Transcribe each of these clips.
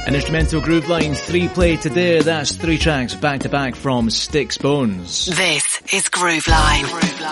An instrumental Grooveline 3-play today. That's 3 tracks back-to-back from Sticks Bones. This is Grooveline.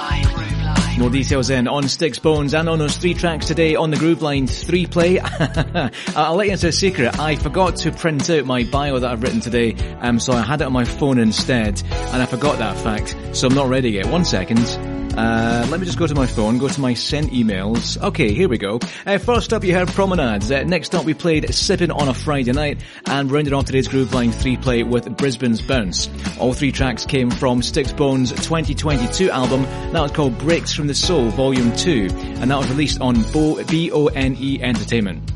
More details in on Sticks Bones and on those 3 tracks today on the Grooveline 3-play. I'll let you into a secret. I forgot to print out my bio that I've written today, so I had it on my phone instead, and I forgot that fact, so I'm not ready yet. 1 second. Let me just go to my phone, go to my sent emails. Okay, here we go. First up, you heard Promenades. Next up, we played Sippin' on a Friday Night, and rounded off today's Grooveline 3-play with Brisbane's Bounce. All 3 tracks came from Sticks Bones' 2022 album. That was called Breaks from the Soul, Volume 2, and that was released on BONE Entertainment.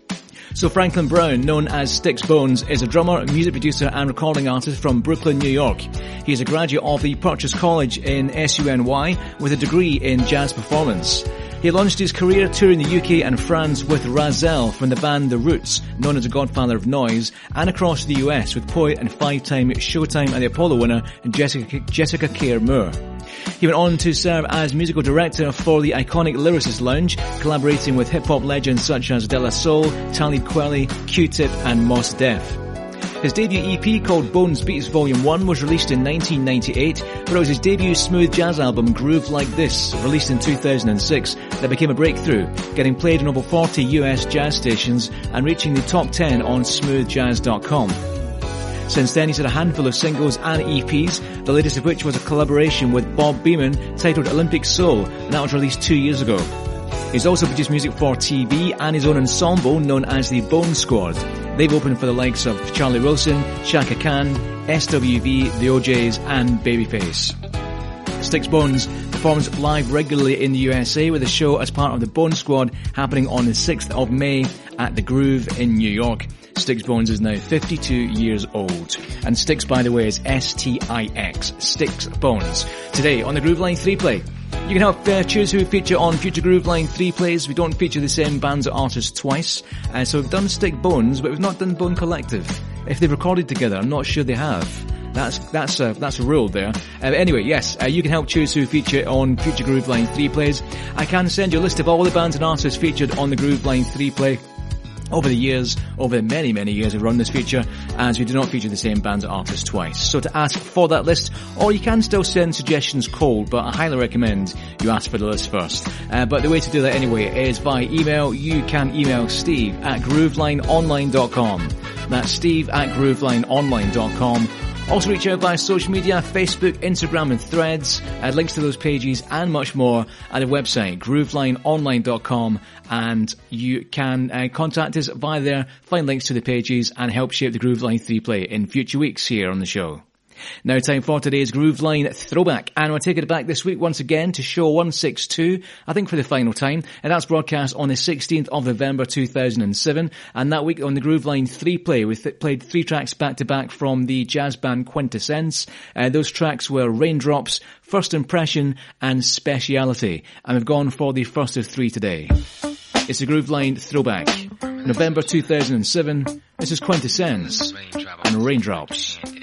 So Franklin Brown, known as Sticks Bones, is a drummer, music producer and recording artist from Brooklyn, New York. He is a graduate of the Purchase College in SUNY with a degree in jazz performance. He launched his career touring the UK and France with Razel from the band The Roots, known as the Godfather of Noise, and across the US with poet and 5-time Showtime and the Apollo winner Jessica Care Moore. He went on to serve as musical director for the iconic Lyricist Lounge, collaborating with hip-hop legends such as De La Soul, Talib Kweli, Q-Tip and Mos Def. His debut EP called Bones Beats Volume 1 was released in 1998, but it was his debut smooth jazz album Groove Like This, released in 2006, that became a breakthrough, getting played in over 40 US jazz stations and reaching the top 10 on smoothjazz.com. Since then, he's had a handful of singles and EPs, the latest of which was a collaboration with Bob Beamon titled Olympic Soul, and that was released 2 years ago. He's also produced music for TV and his own ensemble known as the Bone Squad. They've opened for the likes of Charlie Wilson, Shaka Khan, SWV, The OJs and Babyface. Sticks Bones performs live regularly in the USA with a show as part of the Bone Squad happening on the 6th of May at The Groove in New York. Sticks Bones is now 52 years old. And Sticks, by the way, is S-T-I-X. Sticks Bones. Today on the Grooveline 3-play. You can help choose who we feature on future Grooveline 3-plays. We don't feature the same bands or artists twice. So we've done Stick Bones, but we've not done Bone Collective. If they've recorded together, I'm not sure they have. That's a rule there. Anyway, yes, you can help choose who we feature on future Grooveline 3-plays. I can send you a list of all the bands and artists featured on the Grooveline 3-play. Over the years, over many, many years we've run this feature, as we do not feature the same bands or artists twice. So to ask for that list, or you can still send suggestions cold, but I highly recommend you ask for the list first. But the way to do that anyway is by email. You can email steve@groovelineonline.com. That's steve@groovelineonline.com. Also reach out via social media, Facebook, Instagram and Threads. Links to those pages and much more at the website, groovelineonline.com. And you can contact us via there, find links to the pages and help shape the Grooveline 3-play in future weeks here on the show. Now time for today's Grooveline Throwback, and we'll take it back this week once again to show 162, I think for the final time, and that's broadcast on the 16th of November 2007, and that week on the Grooveline 3-play we played 3 tracks back to back from the jazz band Quintessence. Those tracks were Raindrops, First Impression and Speciality, and we've gone for the first of 3 today. It's the Grooveline Throwback, November 2007, this is Quintessence and Raindrops.